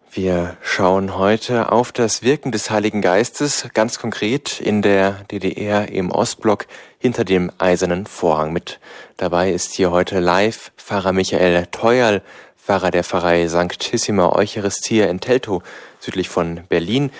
Wir schauen heute auf das Wirken des Heiligen Geistes, ganz konkret in der DDR im Ostblock hinter dem Eisernen Vorhang. Mit dabei ist hier heute live Pfarrer Michael Theuerl, Pfarrer der Pfarrei Sanctissima Eucharistia in Teltow, südlich von Berlin.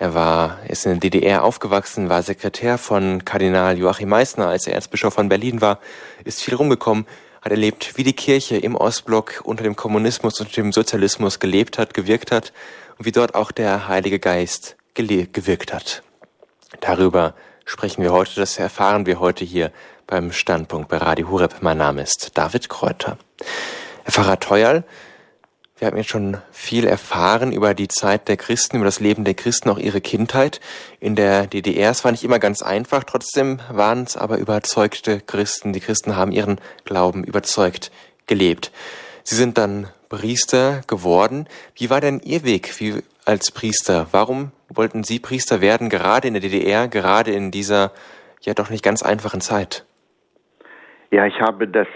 Ist in der DDR aufgewachsen, war Sekretär von Kardinal Joachim Meissner, als er Erzbischof von Berlin war, ist viel rumgekommen, hat erlebt, wie die Kirche im Ostblock unter dem Kommunismus und dem Sozialismus gelebt hat, gewirkt hat und wie dort auch der Heilige Geist gewirkt hat. Darüber sprechen wir heute, das erfahren wir heute hier beim Standpunkt bei Radio Horeb. Mein Name ist David Kräuter. Herr Pfarrer Theuerl, wir haben jetzt schon viel erfahren über die Zeit der Christen, über das Leben der Christen, auch ihre Kindheit in der DDR. Es war nicht immer ganz einfach, trotzdem waren es aber überzeugte Christen. Die Christen haben ihren Glauben überzeugt gelebt. Sie sind dann Priester geworden. Wie war denn Ihr Weg als Priester? Warum wollten Sie Priester werden, gerade in der DDR, gerade in dieser ja doch nicht ganz einfachen Zeit? Ja, ich habe das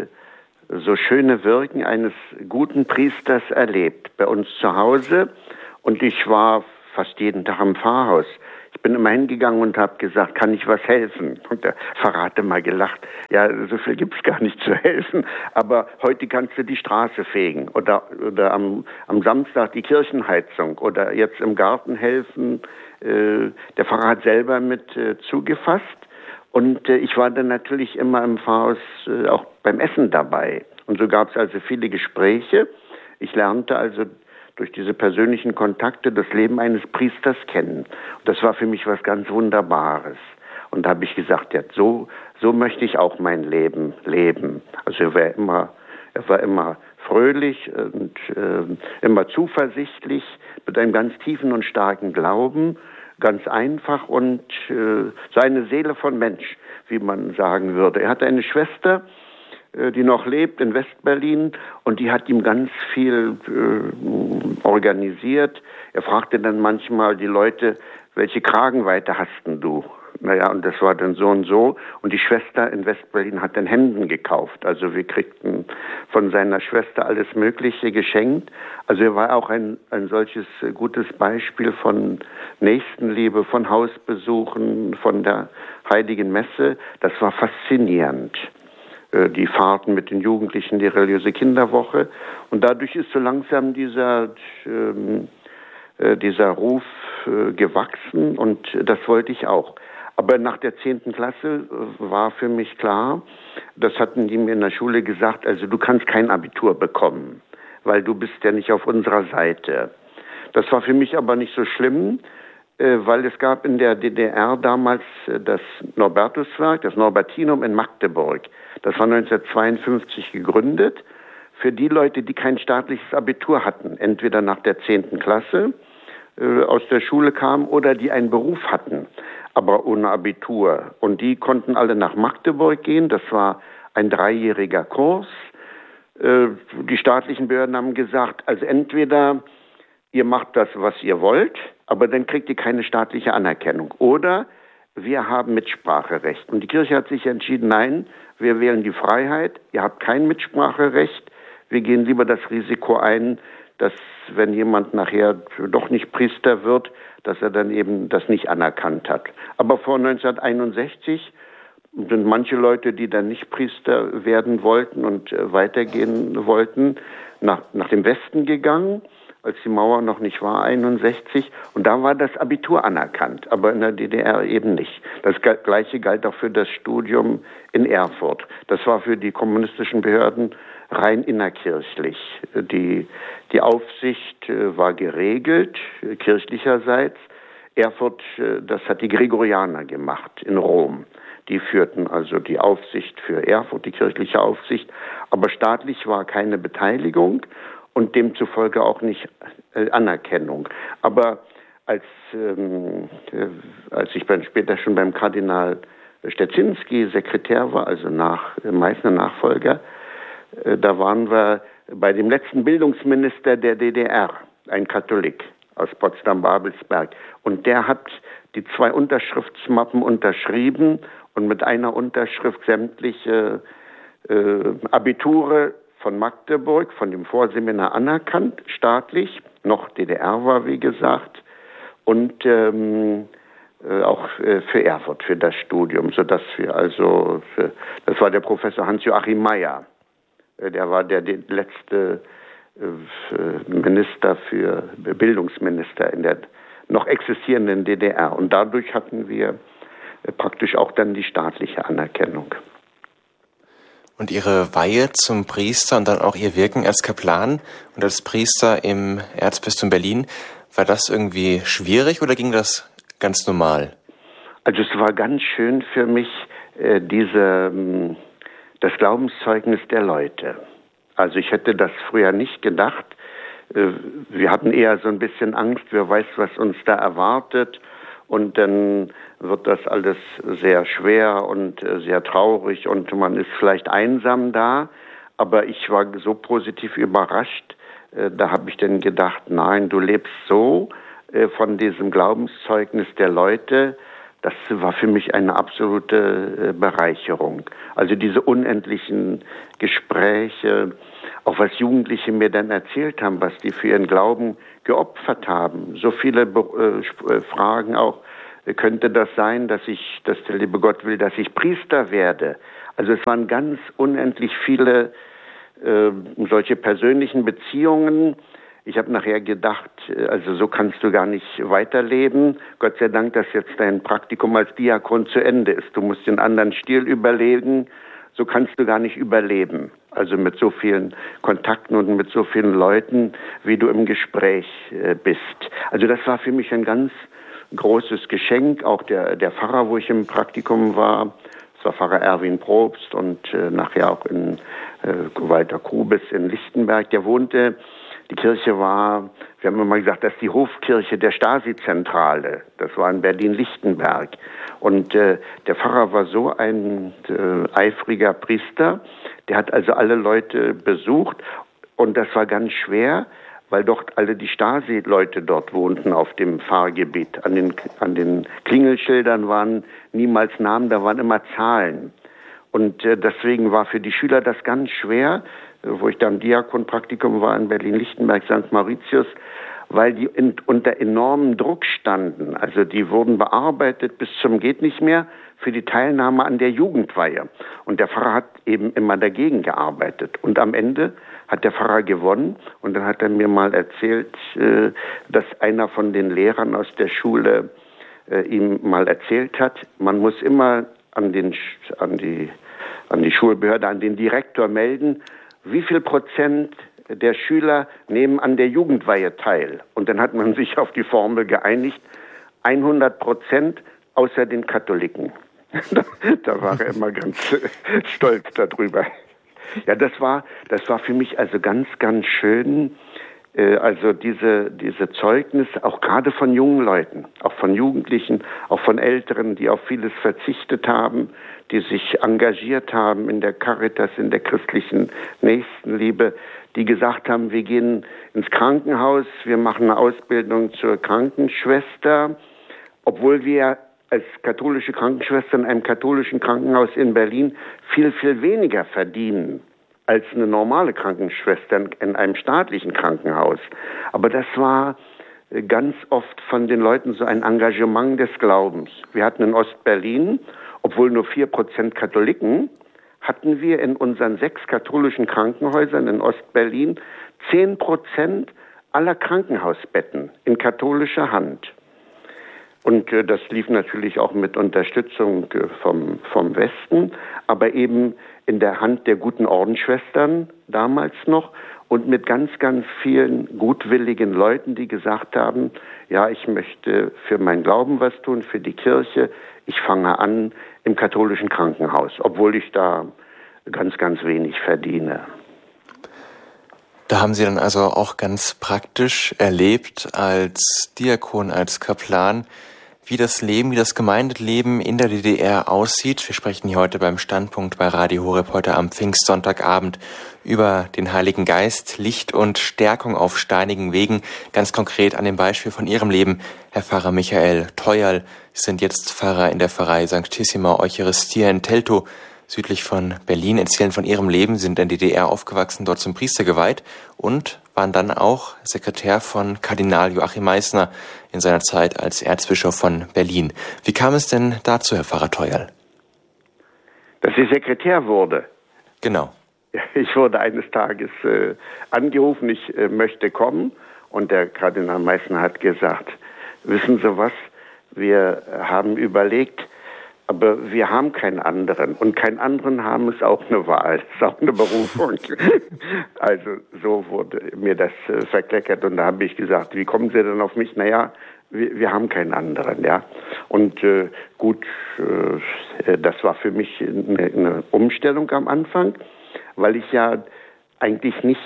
so schöne Wirken eines guten Priesters erlebt bei uns zu Hause, und ich war fast jeden Tag im Pfarrhaus. Ich bin immer hingegangen und habe gesagt, kann ich was helfen? Und der Pfarrer hatte mal gelacht, ja, so viel gibt's gar nicht zu helfen, aber heute kannst du die Straße fegen oder am Samstag die Kirchenheizung oder jetzt im Garten helfen. Der Pfarrer hat selber mit zugefasst. Und ich war dann natürlich immer im Pfarrhaus auch beim Essen dabei. Und so gab es also viele Gespräche. Ich lernte also durch diese persönlichen Kontakte das Leben eines Priesters kennen. Und das war für mich was ganz Wunderbares. Und da habe ich gesagt, ja, so möchte ich auch mein Leben leben. Also er war immer fröhlich und immer zuversichtlich, mit einem ganz tiefen und starken Glauben, ganz einfach und seine Seele von Mensch, wie man sagen würde. Er hatte eine Schwester, die noch lebt in Westberlin, und die hat ihm ganz viel organisiert. Er fragte dann manchmal die Leute, welche Kragenweite hast denn du? Naja, und das war dann so und so. Und die Schwester in Westberlin hat dann Hemden gekauft. Also wir kriegten von seiner Schwester alles Mögliche geschenkt. Also er war auch ein solches gutes Beispiel von Nächstenliebe, von Hausbesuchen, von der Heiligen Messe. Das war faszinierend. Die Fahrten mit den Jugendlichen, die religiöse Kinderwoche. Und dadurch ist so langsam dieser Ruf gewachsen, und das wollte ich auch. Aber nach der 10. Klasse war für mich klar, das hatten die mir in der Schule gesagt, also du kannst kein Abitur bekommen, weil du bist ja nicht auf unserer Seite. Das war für mich aber nicht so schlimm, weil es gab in der DDR damals das Norbertuswerk, das Norbertinum in Magdeburg. Das war 1952 gegründet für die Leute, die kein staatliches Abitur hatten, entweder nach der 10. Klasse aus der Schule kamen oder die einen Beruf hatten, aber ohne Abitur. Und die konnten alle nach Magdeburg gehen. Das war ein 3-jähriger Kurs. Die staatlichen Behörden haben gesagt, also entweder ihr macht das, was ihr wollt, aber dann kriegt ihr keine staatliche Anerkennung. Oder wir haben Mitspracherecht. Und die Kirche hat sich entschieden, nein, wir wählen die Freiheit, ihr habt kein Mitspracherecht. Wir gehen lieber das Risiko ein, dass wenn jemand nachher doch nicht Priester wird, dass er dann eben das nicht anerkannt hat. Aber vor 1961 sind manche Leute, die dann nicht Priester werden wollten und weitergehen wollten, nach dem Westen gegangen, als die Mauer noch nicht war, 61. Und da war das Abitur anerkannt, aber in der DDR eben nicht. Das Gleiche galt auch für das Studium in Erfurt. Das war für die kommunistischen Behörden rein innerkirchlich. Die Aufsicht war geregelt, kirchlicherseits. Erfurt, das hat die Gregorianer gemacht in Rom. Die führten also die Aufsicht für Erfurt, die kirchliche Aufsicht. Aber staatlich war keine Beteiligung und demzufolge auch nicht Anerkennung. Aber als ich dann später schon beim Kardinal Szczecinski Sekretär war, also Meissner Nachfolger, da waren wir bei dem letzten Bildungsminister der DDR, ein Katholik aus Potsdam-Babelsberg. Und der hat die 2 Unterschriftsmappen unterschrieben und mit einer Unterschrift sämtliche Abiture von Magdeburg, von dem Vorseminar anerkannt, staatlich, noch DDR war, wie gesagt, und auch für Erfurt, für das Studium, sodass wir also, das war der Professor Hans-Joachim Meyer, der war der letzte Bildungsminister in der noch existierenden DDR. Und dadurch hatten wir praktisch auch dann die staatliche Anerkennung. Und Ihre Weihe zum Priester und dann auch Ihr Wirken als Kaplan und als Priester im Erzbistum Berlin, war das irgendwie schwierig oder ging das ganz normal? Also es war ganz schön für mich, das Glaubenszeugnis der Leute. Also ich hätte das früher nicht gedacht. Wir hatten eher so ein bisschen Angst, wer weiß, was uns da erwartet. Und dann wird das alles sehr schwer und sehr traurig und man ist vielleicht einsam da. Aber ich war so positiv überrascht. Da habe ich dann gedacht, nein, du lebst so von diesem Glaubenszeugnis der Leute. Das war für mich eine absolute Bereicherung. Also diese unendlichen Gespräche, auch was Jugendliche mir dann erzählt haben, was die für ihren Glauben geopfert haben. So viele Fragen auch, könnte das sein, dass der liebe Gott will, dass ich Priester werde? Also es waren ganz unendlich viele solche persönlichen Beziehungen. Ich habe nachher gedacht, also so kannst du gar nicht weiterleben. Gott sei Dank, dass jetzt dein Praktikum als Diakon zu Ende ist. Du musst den anderen Stil überlegen. So kannst du gar nicht überleben. Also mit so vielen Kontakten und mit so vielen Leuten, wie du im Gespräch bist. Also das war für mich ein ganz großes Geschenk. Auch der Pfarrer, wo ich im Praktikum war, das war Pfarrer Erwin Probst und nachher auch in Walter Krubes in Lichtenberg, der wohnte. Die Kirche war, wir haben immer gesagt, das ist die Hofkirche der Stasi-Zentrale. Das war in Berlin-Lichtenberg. Und der Pfarrer war so ein eifriger Priester, der hat also alle Leute besucht. Und das war ganz schwer, weil dort alle die Stasi-Leute dort wohnten auf dem Pfarrgebiet. An den Klingelschildern waren niemals Namen, da waren immer Zahlen. Und deswegen war für die Schüler das ganz schwer, wo ich dann Diakonpraktikum war in Berlin-Lichtenberg, St. Mauritius, weil die unter enormem Druck standen. Also die wurden bearbeitet bis zum geht nicht mehr für die Teilnahme an der Jugendweihe. Und der Pfarrer hat eben immer dagegen gearbeitet. Und am Ende hat der Pfarrer gewonnen. Und dann hat er mir mal erzählt, dass einer von den Lehrern aus der Schule ihm mal erzählt hat, man muss immer an die Schulbehörde, an den Direktor melden, wie viel Prozent der Schüler nehmen an der Jugendweihe teil. Und dann hat man sich auf die Formel geeinigt, 100% außer den Katholiken. Da war er immer ganz stolz darüber. Ja, das war für mich also ganz, ganz schön. Also diese Zeugnisse, auch gerade von jungen Leuten, auch von Jugendlichen, auch von Älteren, die auf vieles verzichtet haben, die sich engagiert haben in der Caritas, in der christlichen Nächstenliebe, die gesagt haben, wir gehen ins Krankenhaus, wir machen eine Ausbildung zur Krankenschwester, obwohl wir als katholische Krankenschwester in einem katholischen Krankenhaus in Berlin viel, viel weniger verdienen als eine normale Krankenschwester in einem staatlichen Krankenhaus. Aber das war ganz oft von den Leuten so ein Engagement des Glaubens. Wir hatten in Ostberlin, obwohl nur 4% Katholiken, hatten wir in unseren 6 katholischen Krankenhäusern in Ostberlin 10% aller Krankenhausbetten in katholischer Hand. Und das lief natürlich auch mit Unterstützung vom Westen, aber eben in der Hand der guten Ordensschwestern damals noch und mit ganz, ganz vielen gutwilligen Leuten, die gesagt haben, ja, ich möchte für meinen Glauben was tun, für die Kirche. Ich fange an im katholischen Krankenhaus, obwohl ich da ganz, ganz wenig verdiene. Da haben Sie dann also auch ganz praktisch erlebt als Diakon, als Kaplan, wie das Gemeindeleben in der DDR aussieht. Wir sprechen hier heute beim Standpunkt bei Radio Horeb heute am Pfingstsonntagabend über den Heiligen Geist, Licht und Stärkung auf steinigen Wegen. Ganz konkret an dem Beispiel von Ihrem Leben, Herr Pfarrer Michael Theuerl. Sie sind jetzt Pfarrer in der Pfarrei Sanctissima Eucharistia in Teltow. südlich von Berlin, erzählen von ihrem Leben, sind in der DDR aufgewachsen, dort zum Priester geweiht und waren dann auch Sekretär von Kardinal Joachim Meissner in seiner Zeit als Erzbischof von Berlin. Wie kam es denn dazu, Herr Pfarrer Theuerl? Dass ich Sekretär wurde. Genau. Ich wurde eines Tages angerufen, ich möchte kommen, und der Kardinal Meissner hat gesagt, wissen Sie was, wir haben überlegt, aber wir haben keinen anderen, und keinen anderen haben ist auch eine Wahl, ist auch eine Berufung. Also so wurde mir das verkleckert, und da habe ich gesagt, wie kommen Sie denn auf mich? Naja, wir haben keinen anderen, ja. Und gut, das war für mich eine Umstellung am Anfang, weil ich ja eigentlich nicht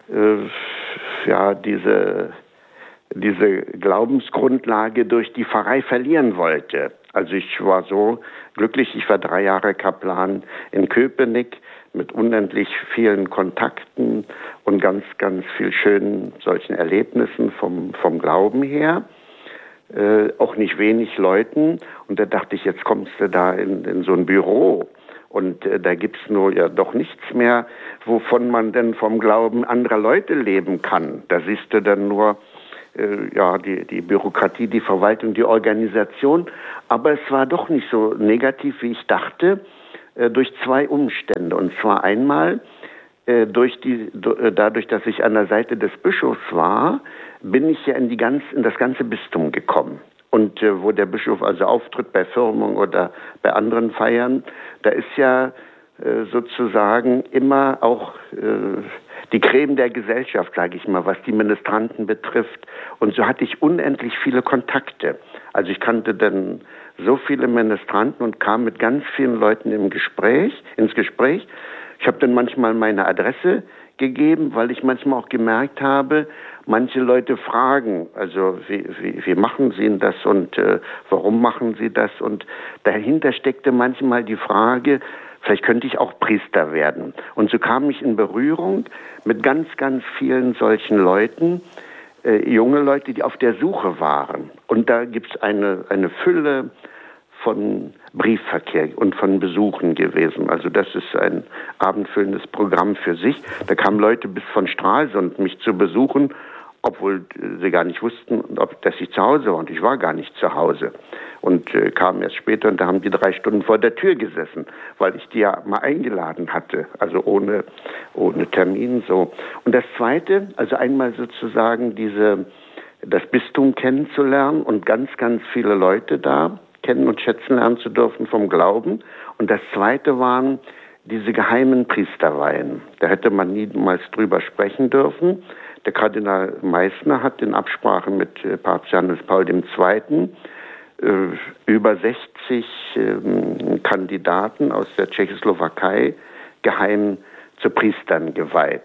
diese Glaubensgrundlage durch die Pfarrei verlieren wollte. Also ich war so glücklich, ich war 3 Jahre Kaplan in Köpenick mit unendlich vielen Kontakten und ganz, ganz viel schönen solchen Erlebnissen vom Glauben her. Auch nicht wenig Leuten. Und da dachte ich, jetzt kommst du da in so ein Büro. Und da gibt's nur ja doch nichts mehr, wovon man denn vom Glauben anderer Leute leben kann. Da siehst du dann nur die Bürokratie, die Verwaltung, die Organisation. Aber es war doch nicht so negativ, wie ich dachte, durch 2 Umstände. Und zwar einmal dadurch, dass ich an der Seite des Bischofs war, bin ich ja in das ganze Bistum gekommen. Und wo der Bischof also auftritt bei Firmung oder bei anderen Feiern, da ist ja sozusagen immer auch die Creme der Gesellschaft, sage ich mal, was die Ministranten betrifft. Und so hatte ich unendlich viele Kontakte. Also ich kannte dann so viele Ministranten und kam mit ganz vielen Leuten ins Gespräch. Ich habe dann manchmal meine Adresse gegeben, weil ich manchmal auch gemerkt habe, manche Leute fragen, also wie machen Sie das und warum machen Sie das? Und dahinter steckte manchmal die Frage, vielleicht könnte ich auch Priester werden. Und so kam ich in Berührung mit ganz, ganz vielen solchen Leuten, junge Leute, die auf der Suche waren. Und da gibt es eine Fülle von Briefverkehr und von Besuchen gewesen. Also das ist ein abendfüllendes Programm für sich. Da kamen Leute bis von Stralsund mich zu besuchen, obwohl sie gar nicht wussten, dass ich zu Hause war. Und ich war gar nicht zu Hause. Und kamen erst später, und da haben die 3 Stunden vor der Tür gesessen, weil ich die ja mal eingeladen hatte, also ohne Termin so. Und das Zweite, also einmal sozusagen das Bistum kennenzulernen und ganz, ganz viele Leute da kennen und schätzen lernen zu dürfen vom Glauben. Und das Zweite waren diese geheimen Priesterweihen. Da hätte man niemals drüber sprechen dürfen. Der Kardinal Meissner hat in Absprache mit Papst Johannes Paul II. Über 60 Kandidaten aus der Tschechoslowakei geheim zu Priestern geweiht.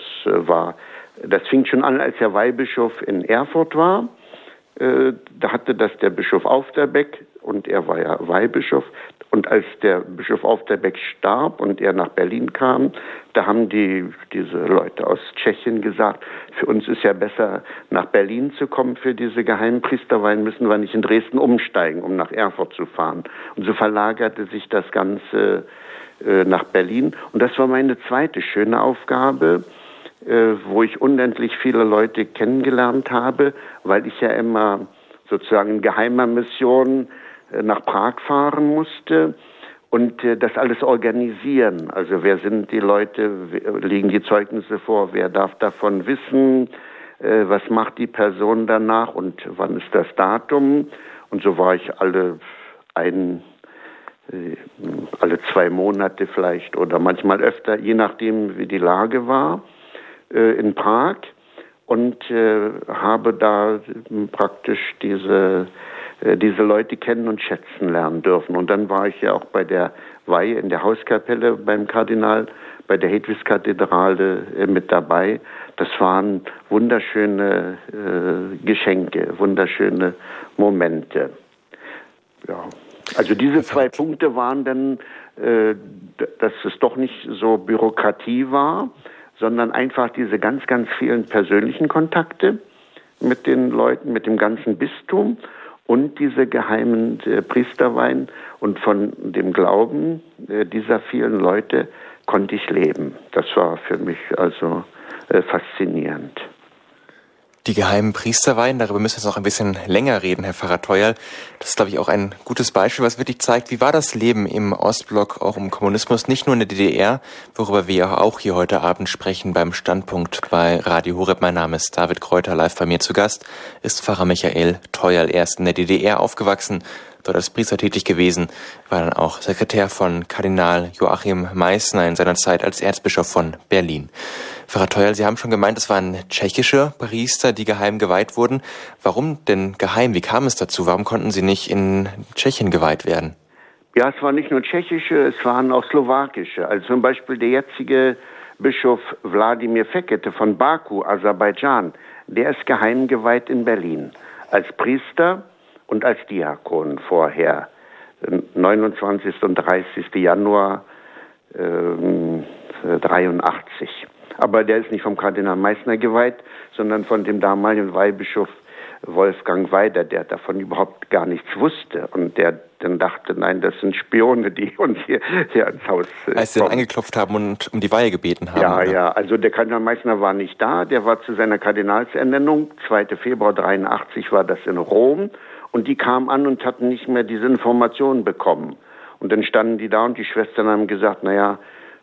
Das fing schon an, als er Weihbischof in Erfurt war. Da hatte das der Bischof Aufderbeck, und er war ja Weihbischof. Und als der Bischof Aufderbeck starb und er nach Berlin kam, da haben diese Leute aus Tschechien gesagt, für uns ist ja besser, nach Berlin zu kommen für diese geheimen Priesterweihen, müssen wir nicht in Dresden umsteigen, um nach Erfurt zu fahren. Und so verlagerte sich das Ganze nach Berlin. Und das war meine zweite schöne Aufgabe, wo ich unendlich viele Leute kennengelernt habe, weil ich ja immer sozusagen in geheimer Mission nach Prag fahren musste und das alles organisieren. Also wer sind die Leute, liegen die Zeugnisse vor, wer darf davon wissen, was macht die Person danach und wann ist das Datum. Und so war ich alle 2 Monate vielleicht oder manchmal öfter, je nachdem wie die Lage war, in Prag und habe da praktisch diese Leute kennen und schätzen lernen dürfen. Und dann war ich ja auch bei der Weihe in der Hauskapelle beim Kardinal, bei der Hedwigskathedrale mit dabei. Das waren wunderschöne Geschenke, wunderschöne Momente. Ja. Also diese 2 Punkte waren dann, dass es doch nicht so Bürokratie war, sondern einfach diese ganz, ganz vielen persönlichen Kontakte mit den Leuten, mit dem ganzen Bistum. und diese geheimen Priesterweihen. Und von dem Glauben dieser vielen Leute konnte ich leben. Das war für mich also faszinierend. Die geheimen Priesterweihen, darüber müssen wir jetzt noch ein bisschen länger reden, Herr Pfarrer Theuerl. Das ist, glaube ich, auch ein gutes Beispiel, was wirklich zeigt, wie war das Leben im Ostblock, auch im Kommunismus, nicht nur in der DDR, worüber wir auch hier heute Abend sprechen beim Standpunkt bei Radio Horeb. Mein Name ist David Kräuter, live bei mir zu Gast ist Pfarrer Michael Theuerl. Er ist in der DDR aufgewachsen, dort als Priester tätig gewesen, war dann auch Sekretär von Kardinal Joachim Meissner in seiner Zeit als Erzbischof von Berlin. Pfarrer Theuerl, Sie haben schon gemeint, es waren tschechische Priester, die geheim geweiht wurden. Warum denn geheim? Wie kam es dazu? Warum konnten sie nicht in Tschechien geweiht werden? Ja, es waren nicht nur tschechische, es waren auch slowakische. Also zum Beispiel der jetzige Bischof Wladimir Fekete von Baku, Aserbaidschan, der ist geheim geweiht in Berlin. Als Priester und als Diakon vorher. 29. und 30. Januar 83. Aber der ist nicht vom Kardinal Meissner geweiht, sondern von dem damaligen Weihbischof Wolfgang Weider, der davon überhaupt gar nichts wusste. Und der dann dachte, nein, das sind Spione, die uns hier ins Haus als sie dann angeklopft haben und um die Weihe gebeten haben. Ja, oder? Ja, also der Kardinal Meissner war nicht da. Der war zu seiner Kardinalsernennung, 2. Februar 83 war das in Rom. Und die kamen an und hatten nicht mehr diese Informationen bekommen. Und dann standen die da und die Schwestern haben gesagt, naja,